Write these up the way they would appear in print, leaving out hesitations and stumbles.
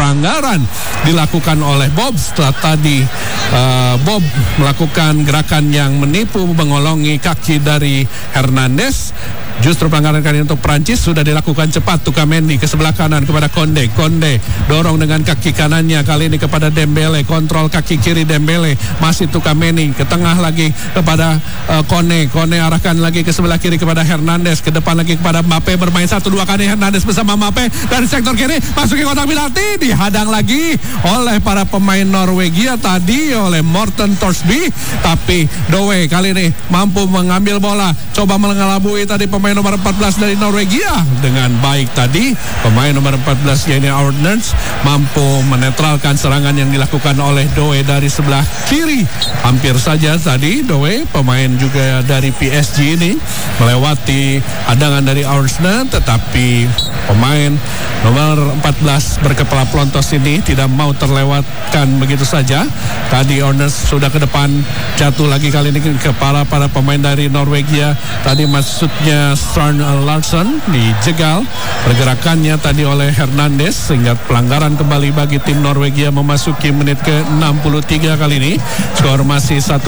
pelanggaran dilakukan oleh Bob setelah tadi Bob melakukan gerakan yang menipu mengolongi kaki dari Hernandez. Justru pelanggaran kali ini untuk Prancis sudah dilakukan cepat. Tukamendi ke sebelah kanan kepada Konde. Konde dorong dengan kaki kanannya kali ini kepada Dembele. Kontrol kaki kiri Dembele. Masih Tukamendi ke tengah lagi kepada Kone. Kone arahkan lagi ke sebelah kiri kepada Hernandez. Ke depan lagi kepada Mbappe. Bermain 1-2 kali Hernandez bersama Mbappe. Dari sektor kiri masuki kotak penalti. Dihadang lagi oleh para pemain Norwegia tadi oleh Morten Thorsby. Tapi Doe kali ini mampu mengambil bola. Coba mengelabui tadi pemain nomor 14 dari Norwegia dengan baik tadi. Pemain nomor 14 yaitu Ordnance mampu menetralkan serangan yang dilakukan oleh Doe dari sebelah kiri. Hampir saja tadi Doe pemain juga dari PSG ini melewati hadangan dari Ordnance, tetapi pemain nomor 14 berkepala pelontos ini tidak mau terlewatkan begitu saja. Tadi Ordnance sudah ke depan, jatuh lagi kali ini ke kepala para pemain dari Norwegia. Tadi maksudnya Strand Larsson dijegal pergerakannya tadi oleh Hernandez sehingga pelanggaran kembali bagi tim Norwegia memasuki menit ke-63 kali ini. Skor masih 1-3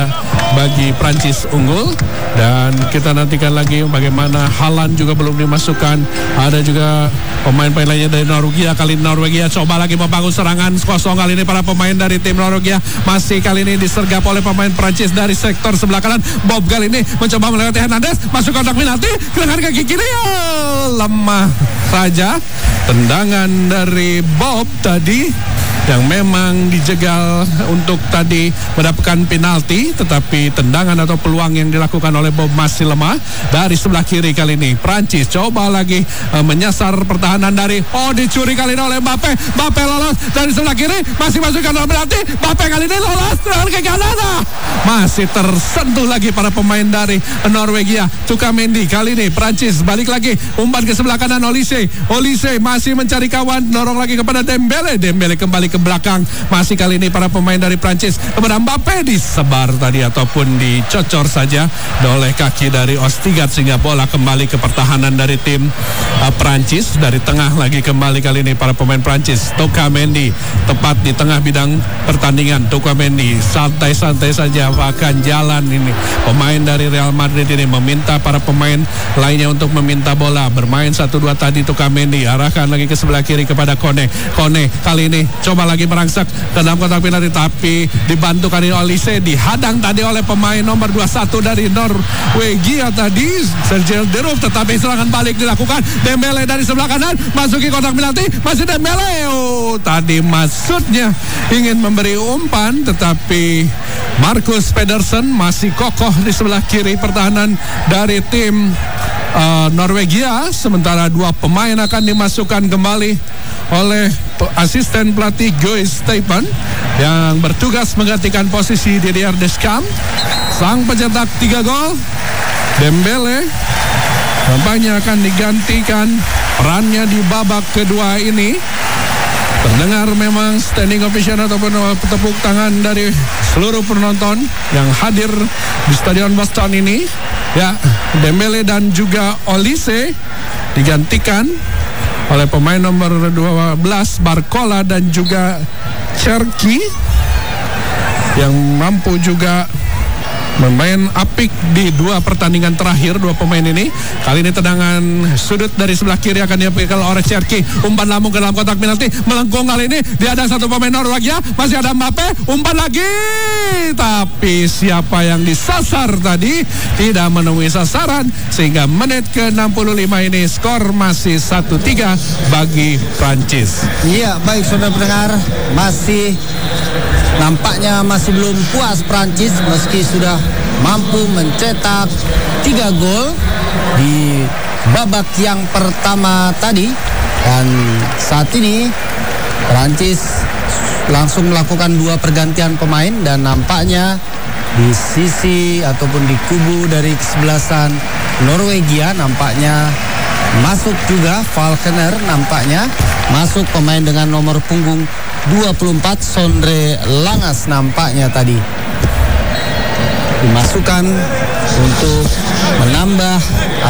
bagi Prancis unggul, dan kita nantikan lagi bagaimana Haaland juga belum dimasukkan. Ada juga pemain-pemain lainnya dari Norwegia. Kali ini Norwegia coba lagi membangun serangan kosong kali ini para pemain dari tim Norwegia. Masih kali ini disergap oleh pemain Prancis dari sektor sebelah kanan. Bob kali ini mencoba melewati Hernandez, masuk kotak penalti dengan kaki kiri. Lemah saja tendangan dari Bob tadi yang memang dijegal untuk tadi mendapatkan penalti, tetapi tendangan atau peluang yang dilakukan oleh Bob masih lemah. Dari sebelah kiri kali ini Prancis coba lagi menyasar pertahanan dari dicuri kali ini oleh Mbappe. Mbappe lolos dari sebelah kiri, masih masukkan dalam penalti. Mbappe kali ini lolos dengan ke kanan. Masih tersentuh lagi para pemain dari Norwegia. Tukamendi kali ini Prancis balik lagi, umpan ke sebelah kanan Olise masih mencari kawan, dorong lagi kepada Dembele kembali ke belakang. Masih kali ini para pemain dari Prancis kepada Mbappe, disebar tadi ataupun dicocor saja oleh kaki dari Ostigat sehingga bola kembali ke pertahanan dari tim Prancis. Dari tengah lagi kembali kali ini para pemain Prancis. Tukamendi tepat di tengah bidang pertandingan. Tukamendi santai-santai saja bahkan jalan ini. Pemain dari Real Madrid ini meminta para pemain lainnya untuk meminta bola. Bermain 1-2 tadi Tukamendi, arahkan lagi ke sebelah kiri kepada Kone kali ini coba lagi merangsak ke dalam kotak penalti, tapi dibantu kali Olise, dihadang tadi oleh pemain nomor 21 dari Norwegia tadi Sergio Derouf, tetapi serangan balik dilakukan. Dembele dari sebelah kanan masuki kotak penalti, masih Dembele. Tadi maksudnya ingin memberi umpan, tetapi Marcus Pedersen masih kokoh di sebelah kiri pertahanan dari tim Norwegia. Sementara dua pemain akan dimasukkan kembali oleh asisten pelatih Guy Stephen yang bertugas menggantikan posisi Didier Deschamps. Sang pencetak 3 gol Dembele tampaknya akan digantikan perannya di babak kedua ini. Terdengar memang standing ovation ataupun tepuk tangan dari seluruh penonton yang hadir di Stadion Boston ini. Ya, Dembele dan juga Olise digantikan oleh pemain nomor 12 Barcola dan juga Cherki yang mampu juga bermain apik di dua pertandingan terakhir dua pemain ini. Kali ini tendangan sudut dari sebelah kiri akan diambil oleh Cherki. Umpan lambung ke dalam kotak penalti, melengkung kali ini. Dihadang satu pemain Norwegia, masih ada Mbappe, umpan lagi. Tapi siapa yang disasar tadi tidak menemui sasaran sehingga menit ke-65 ini skor masih 1-3 bagi Prancis. Iya, baik saudara pendengar, nampaknya masih belum puas Prancis meski sudah mampu mencetak 3 gol di babak yang pertama tadi. Dan saat ini Prancis langsung melakukan 2 pergantian pemain, dan nampaknya di sisi ataupun di kubu dari kesebelasan Norwegia nampaknya masuk juga Falconer, nampaknya masuk pemain dengan nomor punggung 24 Sondre Langas nampaknya tadi dimasukkan untuk menambah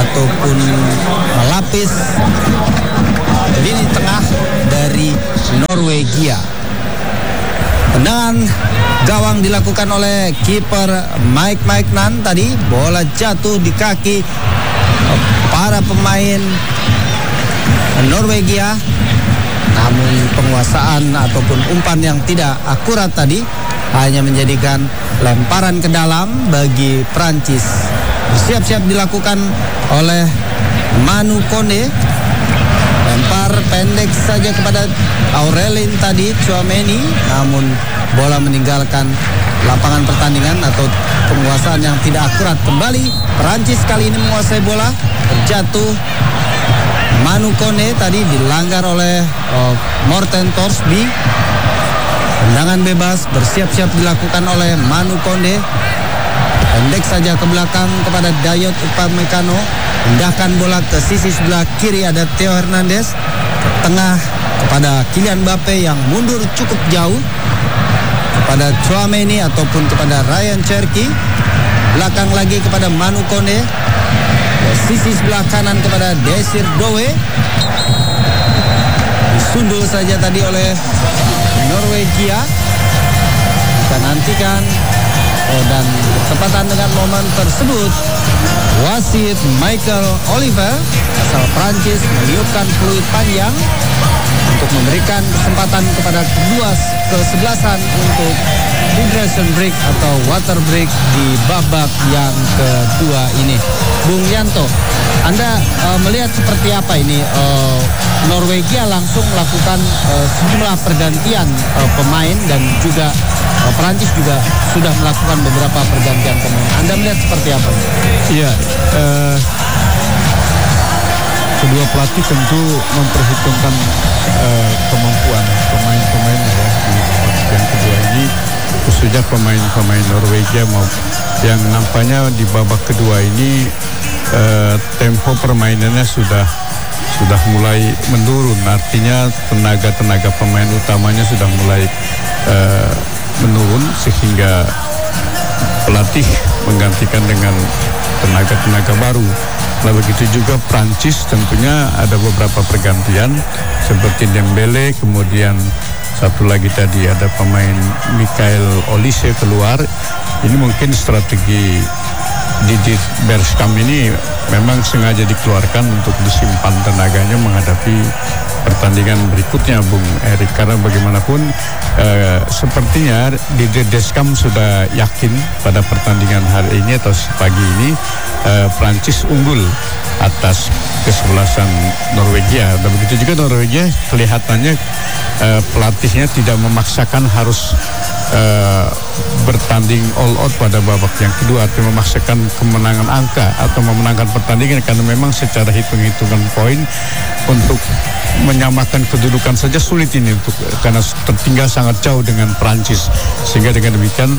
ataupun melapis lini tengah dari Norwegia. Tendangan gawang dilakukan oleh kiper Mike Nan tadi. Bola jatuh di kaki para pemain Norwegia. Namun penguasaan ataupun umpan yang tidak akurat tadi hanya menjadikan lemparan ke dalam bagi Prancis. Bersiap-siap dilakukan oleh Manu Konde. Lempar pendek saja kepada Aurelien tadi, Tchouaméni, namun bola meninggalkan lapangan pertandingan atau penguasaan yang tidak akurat. Kembali Prancis kali ini menguasai bola, jatuh. Manu Konde tadi dilanggar oleh Morten Thorsby. Tendangan bebas bersiap-siap dilakukan oleh Manu Konde. Pendek saja ke belakang kepada Dayot Upamecano. Pindahkan bola ke sisi sebelah kiri, ada Theo Hernandez. Ke tengah kepada Kylian Mbappe yang mundur cukup jauh. Kepada Tchouaméni ataupun kepada Ryan Cherki. Belakang lagi kepada Manu Konde. Ke sisi sebelah kanan kepada Desir Doe. Disundul saja tadi oleh Norwegia. Kita nantikan dan bertepatan dengan momen tersebut, wasit Michael Oliver asal Prancis meniupkan peluit panjang untuk memberikan kesempatan kepada kedua kesebelasan untuk hydration break atau water break di babak yang kedua ini. Bung Yanto, Anda melihat seperti apa ini? Norwegia langsung melakukan sejumlah pergantian pemain dan juga Perancis juga sudah melakukan beberapa pergantian pemain. Anda melihat seperti apa? Iya, kedua pelatih tentu memperhitungkan kemampuan pemain-pemainnya ya di babak yang kedua ini, khususnya pemain-pemain Norwegia yang nampaknya di babak kedua ini tempo permainannya sudah mulai menurun. Artinya tenaga pemain utamanya sudah mulai menurun, sehingga pelatih menggantikan dengan tenaga baru. Nah, begitu juga Prancis tentunya ada beberapa pergantian seperti Dembele, kemudian satu lagi tadi ada pemain Michael Olise keluar. Ini mungkin strategi Didier Deschamps ini memang sengaja dikeluarkan untuk disimpan tenaganya menghadapi pertandingan berikutnya, Bung Erik, karena bagaimanapun sepertinya Didier Deschamps sudah yakin pada pertandingan hari ini atau pagi ini Prancis unggul atas kesebelasan Norwegia. Dan begitu juga Norwegia kelihatannya pelatihnya tidak memaksakan harus bertanding all out pada babak yang kedua atau memaksakan kemenangan angka atau memenangkan pertandingan, karena memang secara hitung-hitungan poin untuk menyamakan kedudukan saja sulit ini karena tertinggal sangat jauh dengan Prancis, sehingga dengan demikian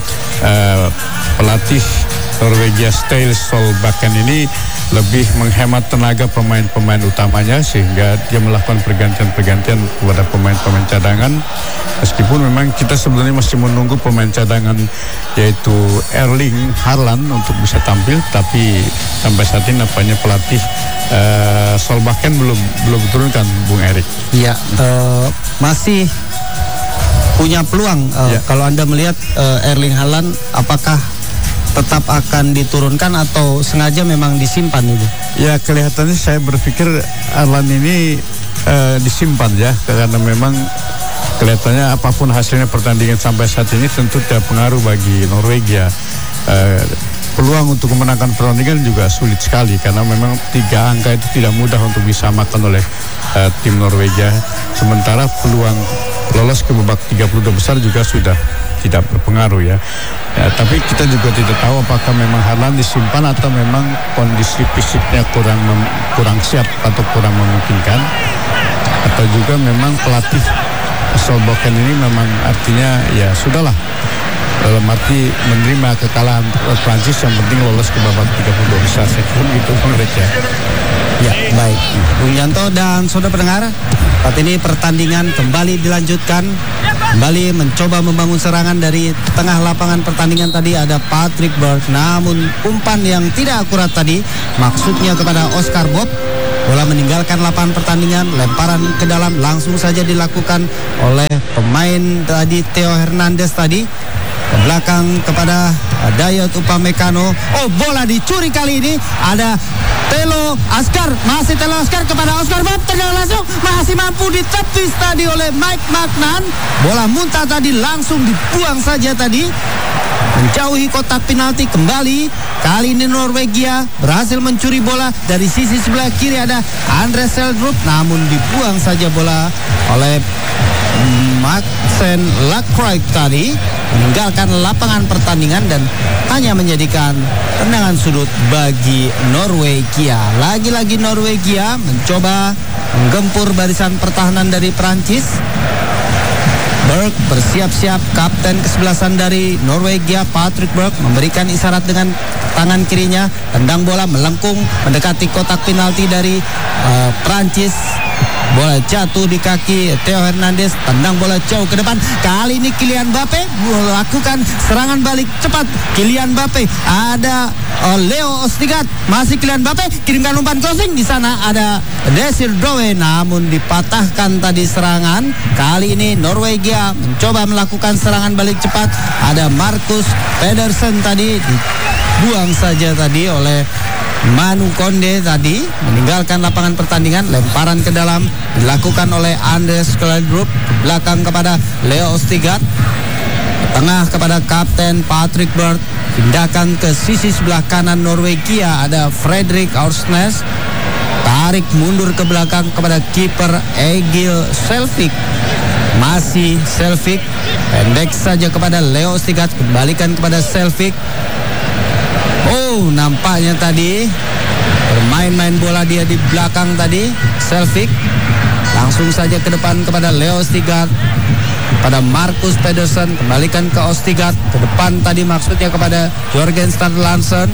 pelatih Norwegia Ståle Solbakken ini lebih menghemat tenaga pemain-pemain utamanya, sehingga dia melakukan pergantian-pergantian kepada pemain-pemain cadangan. Meskipun memang kita sebenarnya masih menunggu pemain cadangan yaitu Erling Haaland untuk bisa tampil, tapi sampai saat ini nampaknya pelatih Solbakken belum turunkan, Bung Erik. Iya, masih punya peluang. Kalau Anda melihat Erling Haaland, apakah tetap akan diturunkan atau sengaja memang disimpan itu? Ya, kelihatannya saya berpikir Haaland ini disimpan ya, karena memang kelihatannya apapun hasilnya pertandingan sampai saat ini tentu tidak pengaruh bagi Norwegia. Peluang untuk memenangkan pertandingan juga sulit sekali, karena memang 3 angka itu tidak mudah untuk disamakan oleh tim Norwegia. Sementara peluang lolos ke babak 32 besar juga sudah tidak berpengaruh ya. Tapi kita juga tidak tahu apakah memang Haaland disimpan atau memang kondisi fisiknya kurang siap atau kurang memungkinkan, atau juga memang pelatih Solbakken ini memang artinya ya sudahlah, dalam arti menerima kekalahan Prancis, yang penting lolos ke babak 32 besar, saya kira gitu mereka. Ya, baik. Bung Yanto dan saudara pendengar, saat ini pertandingan kembali dilanjutkan. Kembali mencoba membangun serangan dari tengah lapangan pertandingan tadi ada Patrick Berg, namun umpan yang tidak akurat tadi maksudnya kepada Oscar Bob. Bola meninggalkan lapangan pertandingan, lemparan ke dalam langsung saja dilakukan oleh pemain tadi Theo Hernandez tadi. Ke belakang kepada Dayot Upamecano. Oh, bola dicuri kali ini. Ada Telo Asgar, masih Telo Asgar kepada Oscar Bob, tenang langsung, masih mampu ditepis tadi oleh Mike Magnan. Bola muntah tadi langsung dibuang saja tadi, menjauhi kotak penalti kembali. Kali ini Norwegia berhasil mencuri bola dari sisi sebelah kiri, ada Andres Seldrup, namun dibuang saja bola oleh Maxen Lacroix tadi, meninggalkan lapangan pertandingan dan hanya menjadikan tendangan sudut bagi Norwegia. Lagi-lagi Norwegia mencoba menggempur barisan pertahanan dari Prancis. Berg bersiap-siap, kapten kesebelasan dari Norwegia Patrick Berg memberikan isyarat dengan tangan kirinya, tendang bola melengkung mendekati kotak penalti dari Prancis. Bola jatuh di kaki Theo Hernandez, tendang bola jauh ke depan. Kali ini Kylian Mbappe melakukan serangan balik cepat. Kylian Mbappe, ada Leo Ostigard, masih Kylian Mbappe kirimkan umpan crossing, di sana ada Desir Doe, namun dipatahkan tadi serangan. Kali ini Norwegia mencoba melakukan serangan balik cepat. Ada Marcus Pedersen tadi dibuang saja tadi oleh Manu Konde tadi, meninggalkan lapangan pertandingan. Lemparan ke dalam dilakukan oleh Andres Seldrup, belakang kepada Leo Ostigard, tengah kepada kapten Patrick Berg, pindahkan ke sisi sebelah kanan Norwegia, ada Fredrik Aursnes, tarik mundur ke belakang kepada kiper Egil Selvik, masih Selvik, pendek saja kepada Leo Ostigard, kembalikan kepada Selvik. Oh, nampaknya tadi bermain-main bola dia di belakang tadi. Selvik langsung saja ke depan kepada Leo Ostigard, pada Marcus Pedersen, kembalikan ke Ostigard, ke depan tadi maksudnya kepada Jorgen Strand Larsen.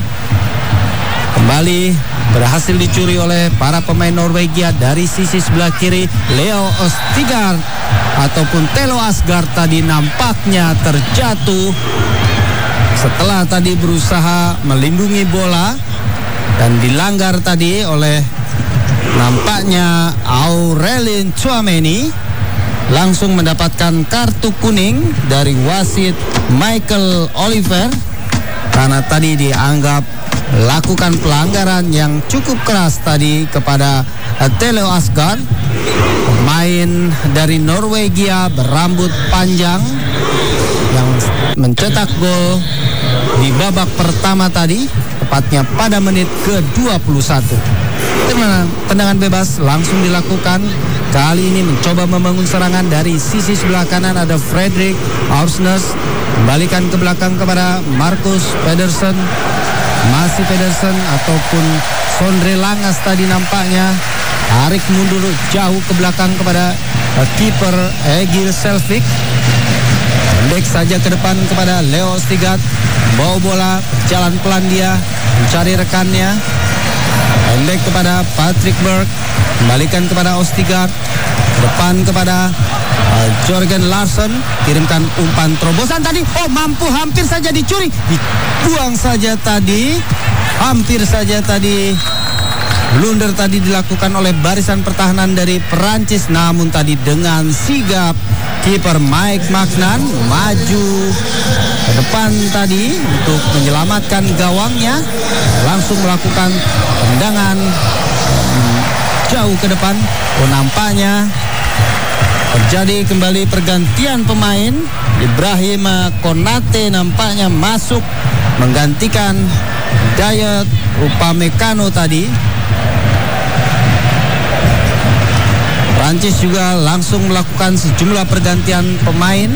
Kembali berhasil dicuri oleh para pemain Norwegia dari sisi sebelah kiri. Leo Ostigard ataupun Telo Asgard tadi nampaknya terjatuh setelah tadi berusaha melindungi bola dan dilanggar tadi oleh nampaknya Aurelien Tchouameni, langsung mendapatkan kartu kuning dari wasit Michael Oliver karena tadi dianggap lakukan pelanggaran yang cukup keras tadi kepada Telo Asgard, pemain dari Norwegia berambut panjang yang mencetak gol di babak pertama tadi, tepatnya pada menit ke-21. Tendangan bebas langsung dilakukan. Kali ini mencoba membangun serangan dari sisi sebelah kanan, ada Fredrik Aursnes, kembalikan ke belakang kepada Marcus Pedersen, masih Pedersen ataupun Sondre Langas tadi nampaknya tarik mundur jauh ke belakang kepada kiper Egil Selvik. Pendek saja ke depan kepada Leo Ostigard, bawa bola, jalan pelan dia mencari rekannya. Pendek kepada Patrick Berg, kembalikan kepada Ostigard, depan kepada Jorgen Larsen, kirimkan umpan terobosan tadi. Oh, mampu, hampir saja dicuri, dibuang saja tadi, hampir saja tadi. Blunder tadi dilakukan oleh barisan pertahanan dari Perancis, namun tadi dengan sigap kiper Mike Magnan maju ke depan tadi untuk menyelamatkan gawangnya, langsung melakukan tendangan jauh ke depan. Oh, nampaknya terjadi kembali pergantian pemain. Ibrahim Konate nampaknya masuk menggantikan Dayot Upamecano tadi. Prancis juga langsung melakukan sejumlah pergantian pemain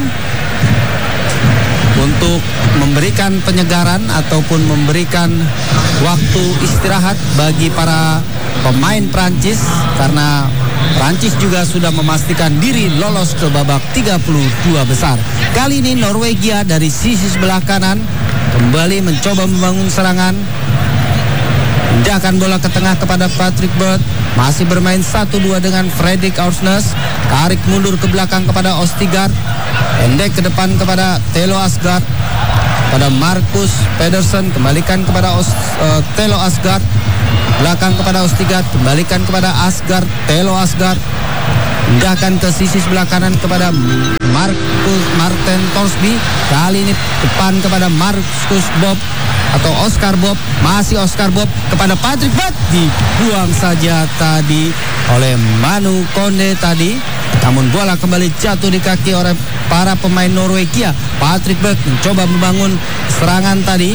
untuk memberikan penyegaran ataupun memberikan waktu istirahat bagi para pemain Prancis, karena Prancis juga sudah memastikan diri lolos ke babak 32 besar. Kali ini Norwegia dari sisi sebelah kanan kembali mencoba membangun serangan, pindahkan bola ke tengah kepada Patrick Berg, masih bermain 1-2 dengan Fredrik Aursnes, tarik mundur ke belakang kepada Ostigard, pendek ke depan kepada Telo Asgard, pada Marcus Pedersen, kembalikan kepada Telo Asgard, belakang kepada Ostigard, kembalikan kepada Asgard, Telo Asgard, pindahkan ke sisi sebelah kanan kepada Martin Torsby. Kali ini depan kepada Marcus Bob atau Oscar Bob, masih Oscar Bob kepada Patrick Berg, dibuang saja tadi oleh Manu Kone tadi. Namun bola kembali jatuh di kaki oleh para pemain Norwegia. Patrick Berg mencoba membangun serangan tadi.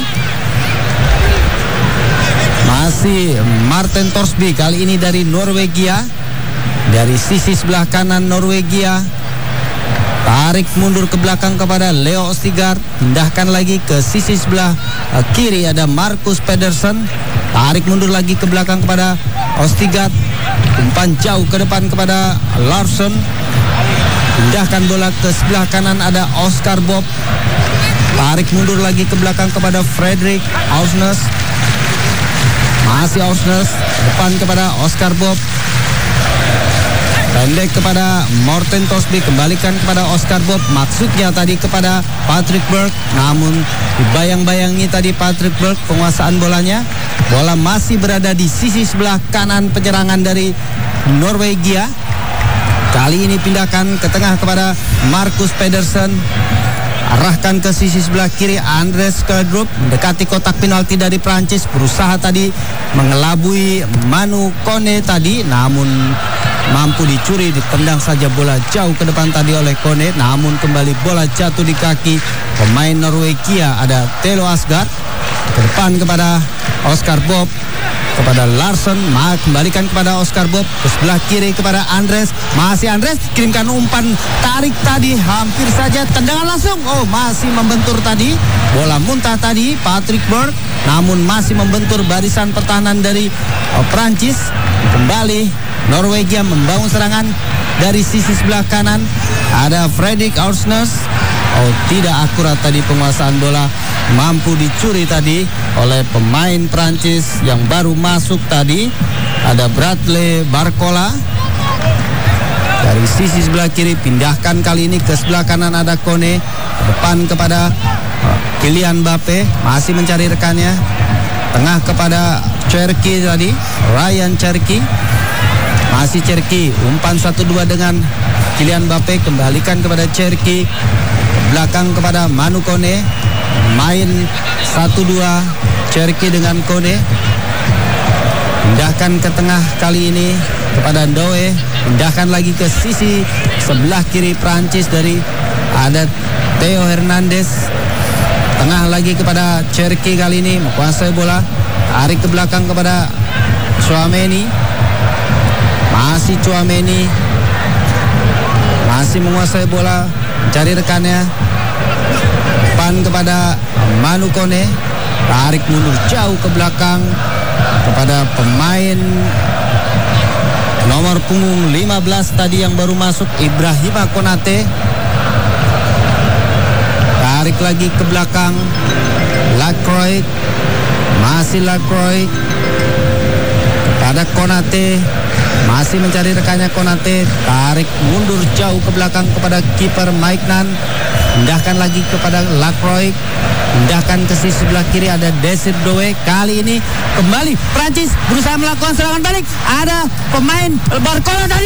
Masih Martin Torsby kali ini dari Norwegia. Dari sisi sebelah kanan Norwegia, tarik mundur ke belakang kepada Leo Ostigard, pindahkan lagi ke sisi sebelah kiri ada Marcus Pedersen, tarik mundur lagi ke belakang kepada Ostigard, umpan jauh ke depan kepada Larsson, pindahkan bola ke sebelah kanan ada Oscar Bob, tarik mundur lagi ke belakang kepada Fredrik Ausnes, masih Ausnes, depan kepada Oscar Bob, pendek kepada Morten Torsby, kembalikan kepada Oscar Bob, maksudnya tadi kepada Patrick Berg, namun dibayang-bayangi tadi Patrick Berg penguasaan bolanya. Bola masih berada di sisi sebelah kanan penyerangan dari Norwegia. Kali ini pindahkan ke tengah kepada Marcus Pedersen, arahkan ke sisi sebelah kiri Andres Skjeldrup, mendekati kotak penalti dari Prancis, berusaha tadi mengelabui Manu Kone tadi, namun mampu dicuri, ditendang saja bola jauh ke depan tadi oleh Kone, namun kembali bola jatuh di kaki pemain Norwegia ada Telo Asgard, ke depan kepada Oscar Bob, kepada Larsson, kembalikan kepada Oscar Bob, ke sebelah kiri kepada Andres, masih Andres, kirimkan umpan tarik tadi, hampir saja tendangan langsung, masih membentur tadi, bola muntah tadi Patrick Berg, namun masih membentur barisan pertahanan dari Prancis. Kembali Norwegia membangun serangan dari sisi sebelah kanan ada Fredrik Ausnes. Tidak akurat tadi penguasaan bola, mampu dicuri tadi oleh pemain Prancis yang baru masuk tadi ada Bradley Barcola. Dari sisi sebelah kiri pindahkan kali ini ke sebelah kanan ada Kone, ke depan kepada Kylian Mbappe, masih mencari rekannya, tengah kepada Cherki tadi, Ryan Cherki, masih Cherki, umpan 1-2 dengan Kylian Mbappe, kembalikan kepada Cherki, belakang kepada Manu Kone, main 1-2 Cherki dengan Kone, pindahkan ke tengah kali ini kepada Ndoe, pindahkan lagi ke sisi sebelah kiri Prancis dari ada Theo Hernandez, tengah lagi kepada Cherki kali ini menguasai bola, tarik ke belakang kepada Tchouaméni, masih Tchouaméni, masih menguasai bola, mencari rekannya, depan kepada Manu Kone, tarik mundur jauh ke belakang kepada pemain nomor punggung 15 tadi yang baru masuk Ibrahima Konate, tarik lagi ke belakang Lacroix, masih Lacroix kepada Konate, masih mencari rekannya Konate, tarik mundur jauh ke belakang kepada kiper Maignan, pindahkan lagi kepada Lacroix, pindahkan ke sisi sebelah kiri ada Desir Doe. Kali ini kembali Prancis berusaha melakukan serangan balik, ada pemain Barcola tadi,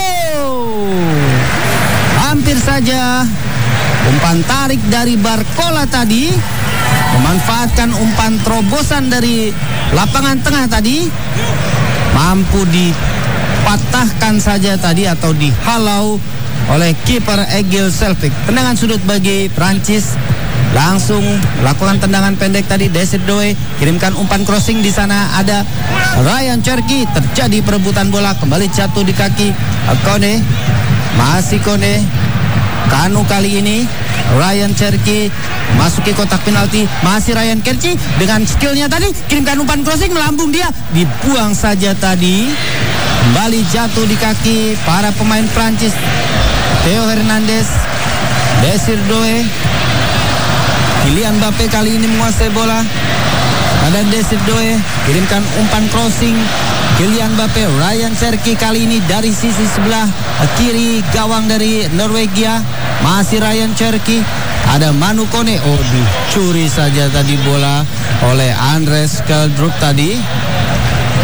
hampir saja umpan tarik dari Barcola tadi, memanfaatkan umpan terobosan dari lapangan tengah tadi, mampu dipatahkan saja tadi atau dihalau oleh kiper Egil Selvik. Tendangan sudut bagi Prancis, langsung lakukan tendangan pendek tadi Desir Doe, kirimkan umpan crossing, di sana ada Ryan Cherki, terjadi perebutan bola, kembali jatuh di kaki Kone, masih Kone, Kanu kali ini Ryan Cherki masuki kotak penalti, masih Ryan Cherki dengan skillnya tadi, kirimkan umpan crossing, melambung dia, dibuang saja tadi, kembali jatuh di kaki para pemain Prancis. Theo Hernandez, Desir Doe, Kylian Mbappe kali ini menguasai bola, ada Desir Doe, kirimkan umpan crossing, Kylian Mbappe, Ryan Cherki kali ini dari sisi sebelah kiri gawang dari Norwegia, masih Ryan Cherki, ada Manu Kone, dicuri saja tadi bola oleh Andres Skjeldrup tadi.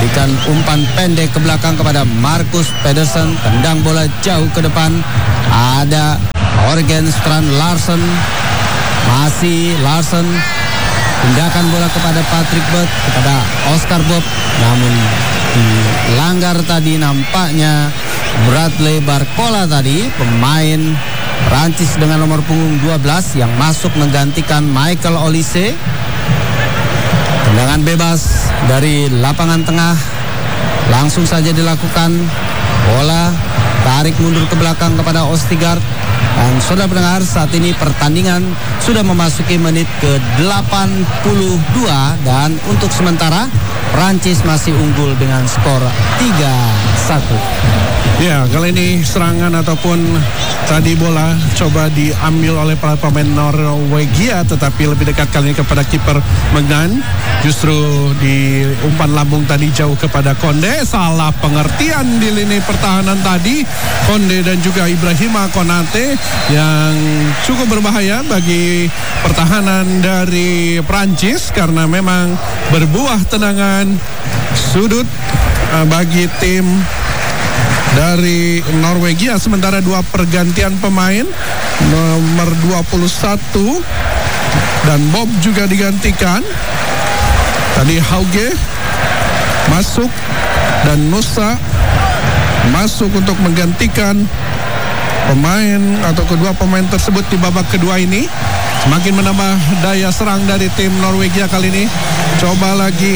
berikan umpan pendek ke belakang kepada Marcus Pedersen, tendang bola jauh ke depan. Ada Morgan Strand Larsen, masih Larsen, tindakan bola kepada Patrick Bird, kepada Oscar Bob, namun dilanggar tadi nampaknya Bradley Barcola tadi, pemain Prancis dengan nomor punggung 12 yang masuk menggantikan Michael Olise. Tendangan bebas dari lapangan tengah langsung saja dilakukan. Bola tarik mundur ke belakang kepada Ostigard. Dan saudara pendengar, saat ini pertandingan sudah memasuki menit ke-82 dan untuk sementara Prancis masih unggul dengan skor 3-1. Ya, kali ini serangan ataupun tadi bola coba diambil oleh para pemain Norwegia, tetapi lebih dekat kali ini kepada kiper Magnan. Justru di umpan lambung tadi jauh kepada Konde. Salah pengertian di lini pertahanan tadi. Konde dan juga Ibrahima Konate yang cukup berbahaya bagi pertahanan dari Prancis karena memang berbuah tendangan sudut bagi tim dari Norwegia. Sementara dua pergantian pemain, nomor 21 dan Bob juga digantikan. Tadi Hauge masuk dan Nusa masuk untuk menggantikan pemain atau kedua pemain tersebut di babak kedua ini. Semakin menambah daya serang dari tim Norwegia kali ini. Coba lagi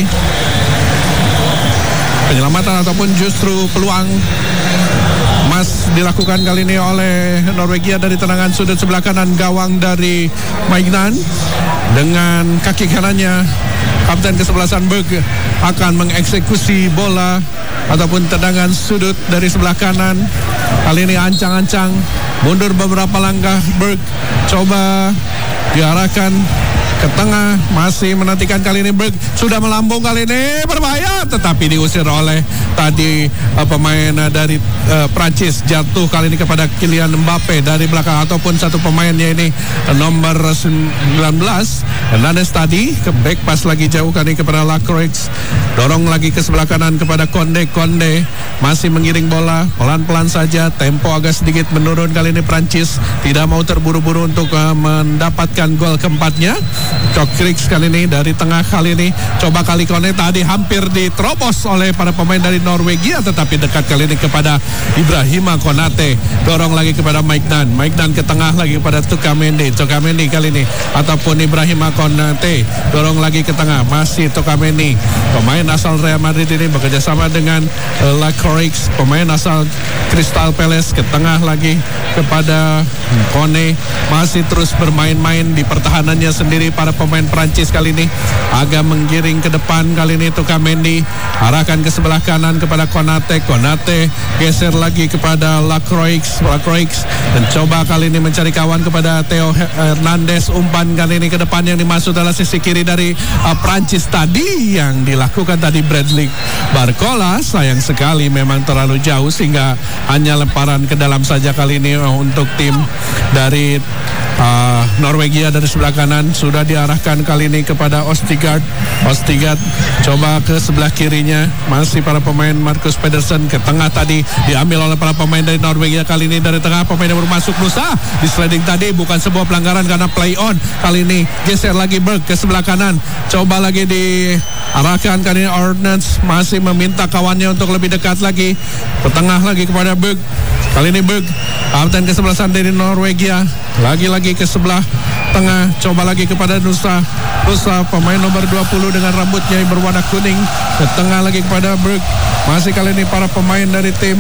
penyelamatan ataupun justru peluang emas dilakukan kali ini oleh Norwegia dari tendangan sudut sebelah kanan gawang dari Magnan. Dengan kaki kanannya kapten kesebelasan Berg akan mengeksekusi bola ataupun tendangan sudut dari sebelah kanan. Kali ini ancang-ancang mundur beberapa langkah. Berg coba diarahkan ke tengah, masih menantikan kali ini. Berg sudah melambung kali ini, berbahaya, tetapi diusir oleh tadi pemain dari Prancis. Jatuh kali ini kepada Kylian Mbappe dari belakang ataupun satu pemainnya ini nomor 19 Hernandez tadi ke back pass lagi jauh kali ini kepada Lacroix. Dorong lagi ke sebelah kanan kepada Konde. Konde masih mengiring bola pelan-pelan saja, tempo agak sedikit menurun kali ini. Prancis tidak mau terburu-buru untuk mendapatkan gol keempatnya. Lacroix kali ini dari tengah kali ini coba kali Konde tadi hampir diterobos oleh para pemain dari Norwegia, tetapi dekat kali ini kepada Ibrahima Konate. Dorong lagi kepada Magnan. Magnan ke tengah lagi kepada Tchouameni. Tchouameni kali ini ataupun Ibrahima Konate dorong lagi ke tengah, masih Tchouameni. Pemain asal Real Madrid ini bekerja sama dengan Lacroix, pemain asal Crystal Palace, ke tengah lagi kepada Kone. Masih terus bermain-main di pertahanannya sendiri para pemain Prancis kali ini. Agak menggiring ke depan kali ini Tchouameni, arahkan ke sebelah kanan kepada Konate. Konate geser lagi kepada Lacroix. Lacroix dan coba kali ini mencari kawan kepada Theo Hernandez. Umpan kali ini ke depan yang dimasuk adalah sisi kiri dari Prancis tadi yang dilakukan tadi Bradley Barcola. Sayang sekali memang terlalu jauh sehingga hanya lemparan ke dalam saja kali ini untuk tim dari Norwegia. Dari sebelah kanan sudah diarahkan kali ini kepada Ostigard. Ostigard coba ke sebelah kirinya, masih para pemain Marcus Pedersen. Ke tengah tadi diambil oleh para pemain dari Norwegia. Kali ini dari tengah pemain yang baru masuk Nusa. Di sliding tadi bukan sebuah pelanggaran karena play on. Kali ini geser lagi Berg ke sebelah kanan, coba lagi diarahkan kali ini Ordnance, masih meminta kawannya untuk lebih dekat lagi. Ke tengah lagi kepada Berg. Kali ini Berg, kapten kesebelasan dari Norwegia, lagi-lagi ke sebelah tengah, coba lagi kepada Nusa. Nusa pemain nomor 20 dengan rambutnya yang berwarna kuning. Ke tengah lagi kepada Berg. Masih kali ini para pemain dari tim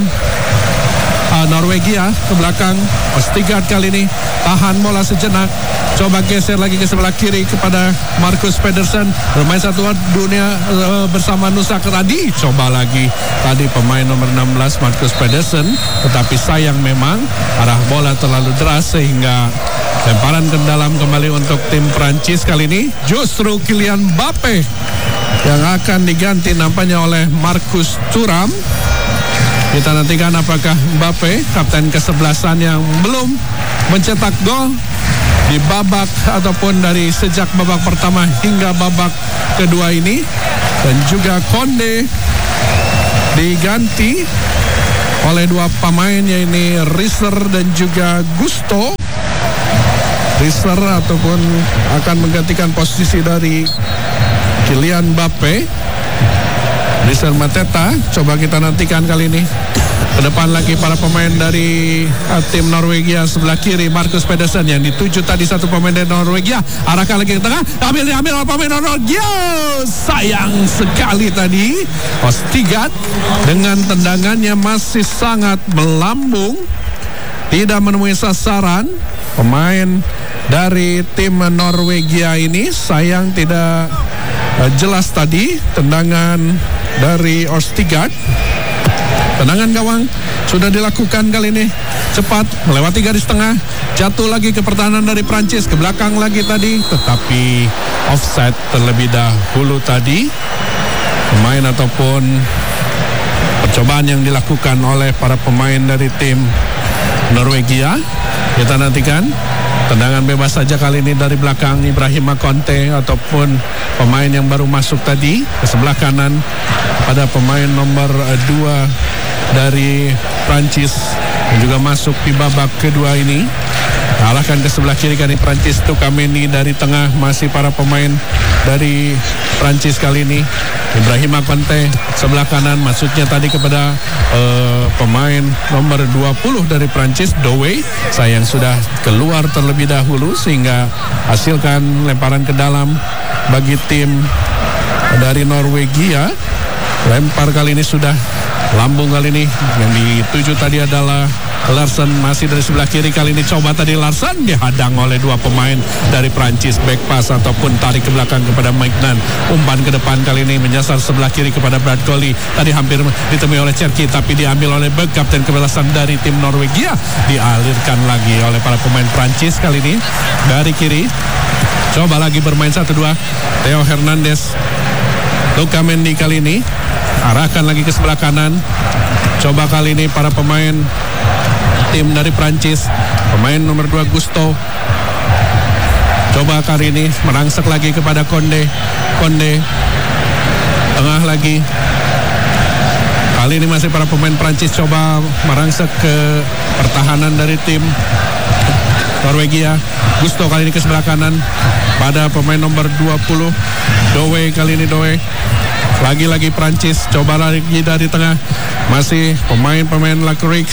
Norwegia ke belakang. Ostigard kali ini tahan bola sejenak, coba geser lagi ke sebelah kiri kepada Marcus Pedersen, bermain satu dunia bersama Nusa Keradi. Coba lagi tadi pemain nomor 16 Marcus Pedersen, tetapi sayang memang arah bola terlalu deras sehingga lemparan ke dalam kembali untuk tim Prancis. Kali ini justru Kylian Mbappe yang akan diganti nampaknya oleh Marcus Thuram. Kita nantikan apakah Mbappe, kapten kesebelasan yang belum mencetak gol di babak ataupun dari sejak babak pertama hingga babak kedua ini, dan juga Konde diganti oleh dua pemain, yaitu Riser dan juga Gusto. Riser ataupun akan menggantikan posisi dari Kylian Mbappe. Riser Mateta, coba kita nantikan kali ini. Ke depan lagi para pemain dari tim Norwegia. Sebelah kiri Marcus Pedersen yang dituju tadi satu pemain dari Norwegia. Arahkan lagi ke tengah, ambil oleh pemain Norwegia. Sayang sekali tadi Ostigard dengan tendangannya masih sangat melambung, tidak menemui sasaran. Pemain dari tim Norwegia ini sayang tidak jelas tadi tendangan dari Ostigard. Tendangan gawang sudah dilakukan kali ini, cepat melewati garis tengah, jatuh lagi ke pertahanan dari Prancis, ke belakang lagi tadi, tetapi offside terlebih dahulu tadi. Pemain ataupun percobaan yang dilakukan oleh para pemain dari tim Norwegia. Kita nantikan tendangan bebas saja kali ini dari belakang Ibrahima Konte ataupun pemain yang baru masuk tadi ke sebelah kanan pada pemain nomor 2 dari Prancis yang juga masuk di babak kedua ini. Arahkan ke sebelah kiri kali Prancis, Tchouaméni dari tengah, masih para pemain dari Prancis kali ini. Ibrahima Konte sebelah kanan, masuknya tadi kepada pemain nomor 20 dari Prancis, Doué. Sayang sudah keluar terlebih dahulu sehingga hasilkan lemparan ke dalam bagi tim dari Norwegia. Lempar kali ini sudah lambung kali ini, yang dituju tadi adalah Larsen, masih dari sebelah kiri kali ini. Coba tadi Larsen dihadang oleh dua pemain dari Prancis, back pass ataupun tarik ke belakang kepada Maignan. Umpan ke depan kali ini menyasar sebelah kiri kepada Brad Coley. Tadi hampir ditemui oleh Cherki tapi diambil oleh Berg, kapten kebelasan dari tim Norwegia. Dialirkan lagi oleh para pemain Prancis kali ini dari kiri. Coba lagi bermain 1-2 Theo Hernandez. Tchouaméni kali ini arahkan lagi ke sebelah kanan. Coba kali ini para pemain tim dari Prancis, pemain nomor 2 Gusto. Coba kali ini merangsek lagi kepada Konde. Tengah lagi. Kali ini masih para pemain Prancis coba merangsek ke pertahanan dari tim Norwegia. Gusto kali ini ke sebelah kanan pada pemain nomor 20 Doué. Kali ini Doué. Lagi-lagi Prancis coba lagi dari tengah, masih pemain-pemain Lacroix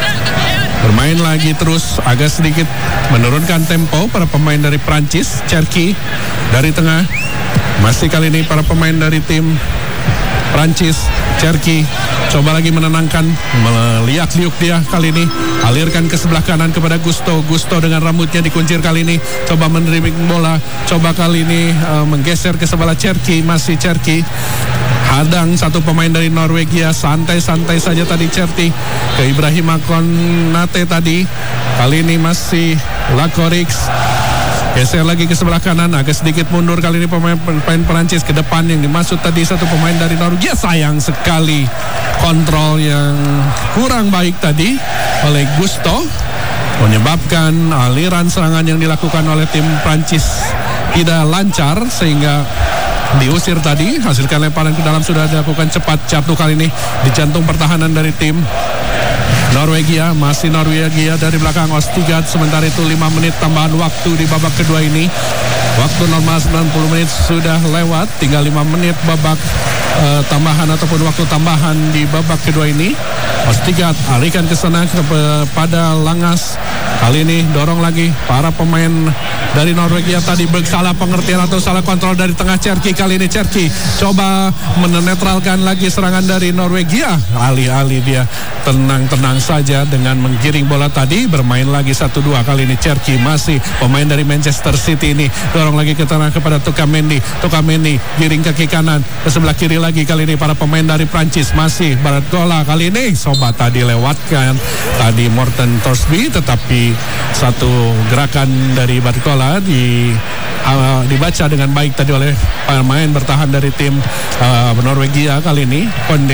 bermain lagi terus, agak sedikit menurunkan tempo para pemain dari Prancis. Cherki dari tengah, masih kali ini para pemain dari tim Prancis. Cherki coba lagi menenangkan, meliak-liuk dia kali ini, alirkan ke sebelah kanan kepada Gusto. Gusto dengan rambutnya dikuncir kali ini, coba menerima bola, coba kali ini menggeser ke sebelah Cherki. Masih Cherki hadang satu pemain dari Norwegia, santai-santai saja tadi Cherki ke Ibrahima Konate tadi. Kali ini masih Lacroix, geser lagi ke sebelah kanan, agak sedikit mundur kali ini pemain Perancis ke depan yang dimaksud tadi satu pemain dari Norwegia. Sayang sekali kontrol yang kurang baik tadi oleh Gusto, menyebabkan aliran serangan yang dilakukan oleh tim Prancis tidak lancar sehingga diusir tadi. Hasilkan lemparan ke dalam sudah dilakukan cepat, jatuh kali ini di jantung pertahanan dari tim Norwegia. Masih Norwegia dari belakang Ostigard. Sementara itu 5 menit tambahan waktu di babak kedua ini. Waktu normal 90 menit sudah lewat, tinggal 5 menit babak tambahan ataupun waktu tambahan di babak kedua ini. Ostigard alihkan ke sana kepada Langas. Kali ini dorong lagi para pemain dari Norwegia tadi. Salah pengertian atau salah kontrol dari tengah Cherki. Kali ini Cherki coba menetralkan lagi serangan dari Norwegia. Alih-alih dia tenang-tenang saja dengan menggiring bola tadi. Bermain lagi 1-2 kali ini Cherki, masih pemain dari Manchester City ini. Dorong lagi ke tengah kepada Tchouaméni. Tchouaméni giring kaki kanan ke sebelah kiri lagi. Kali ini para pemain dari Prancis, masih Barcola. Kali ini sobat tadi lewatkan tadi Morten Thorsby, tetapi satu gerakan dari Barcola dibaca dengan baik tadi oleh pemain bertahan dari tim Norwegia kali ini,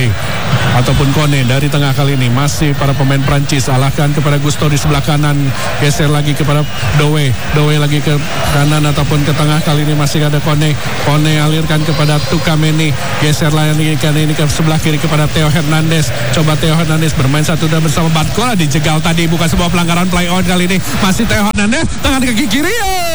Kone dari tengah kali ini. Masih para pemain Prancis, alahkan kepada Gusto di sebelah kanan, geser lagi kepada Doe lagi ke kanan ataupun ke tengah. Kali ini masih ada Kone alirkan kepada Tukameni, geser lagi kali ini ke sebelah kiri kepada Theo Hernandez. Coba Theo Hernandez bermain 1-2 bersama Barcola, dijegal tadi, bukan sebuah pelanggaran play on. Kali ini masih Theo Hernandez, tangan kaki kiri.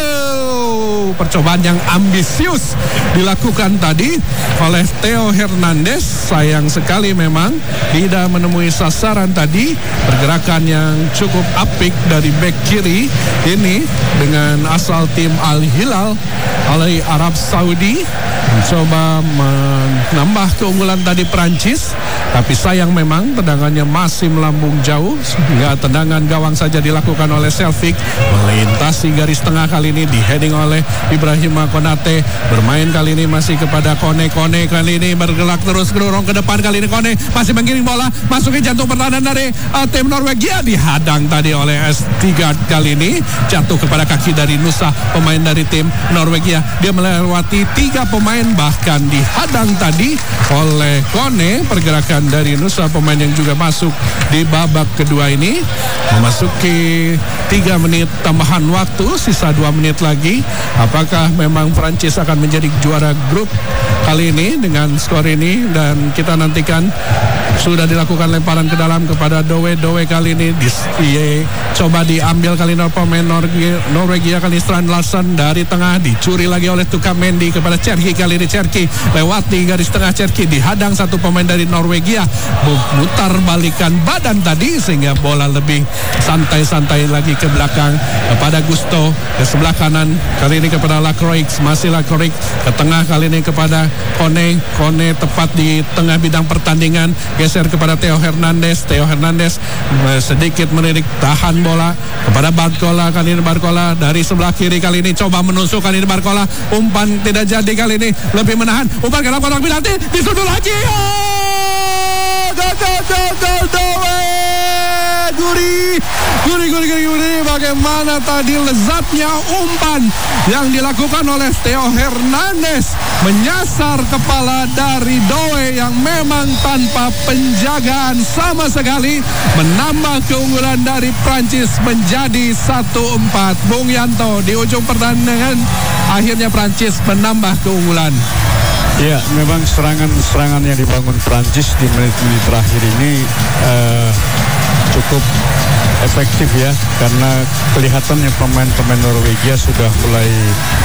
Percobaan yang ambisius dilakukan tadi oleh Theo Hernandez. Sayang sekali memang tidak menemui sasaran tadi. Pergerakan yang cukup apik dari bek kiri ini dengan asal tim Al Hilal oleh Arab Saudi, mencoba menambah keunggulan tadi Prancis. Tapi sayang memang tendangannya masih melambung jauh, sehingga tendangan gawang saja dilakukan oleh Celtic, melintasi garis tengah. Kali ini di heading oleh Ibrahima Konate. Bermain kali ini masih kepada Kone kali ini bergerak terus dorong ke depan. Kali ini Kone masih menggiring bola, masukin jantung pertahanan dari tim Norwegia, dihadang tadi oleh S3. Kali ini jatuh kepada kaki dari Nusa, pemain dari tim Norwegia. Dia melewati 3 pemain, bahkan dihadang tadi oleh Kone. Pergerakan dari Nusa, pemain yang juga masuk di babak kedua ini, memasuki 3 menit tambahan waktu, sisa 2 menit lagi. Apakah memang Prancis akan menjadi juara grup kali ini dengan skor ini? Dan kita nantikan. Sudah dilakukan lemparan ke dalam kepada Doe kali ini coba diambil kali ini pemain Norwegia kali Strand Larsen dari tengah, dicuri lagi oleh Tukamendi kepada Cherki. Kali ini Cherki lewati garis tengah, Cherki dihadang 1 pemain dari Norwegia, mutar balikan badan tadi sehingga bola lebih santai-santai lagi ke belakang kepada Gusto ke sebelah kanan. Kali ini kepada Lacroix, masih Lacroix ke tengah, kali ini kepada Kone tepat di tengah bidang pertandingan, geser kepada Theo Hernandez sedikit menirik, tahan bola kepada Barcola. Kali ini Barcola dari sebelah kiri, kali ini coba menusuk, kali ini Barcola umpan tidak jadi, kali ini lebih menahan, umpan ke dalam kotak penalti, disundul lagi. Guri. Bagaimana tadi lezatnya umpan yang dilakukan oleh Theo Hernandez, menyasar kepala dari Doe yang memang tanpa penjagaan sama sekali, menambah keunggulan dari Prancis menjadi 1-4. Bung Yanto, di ujung pertandingan akhirnya Prancis menambah keunggulan. Ya, memang serangan yang dibangun Prancis di menit-menit terakhir ini cukup efektif ya, karena kelihatannya pemain-pemain Norwegia sudah mulai